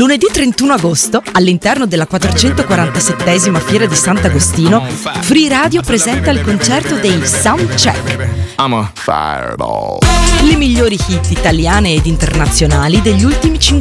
Lunedì 31 agosto, all'interno della 447esima Fiera di Sant'Agostino, Free Radio presenta il concerto dei Soundcheck. I'm a fireball. Le migliori hit italiane ed internazionali degli ultimi 50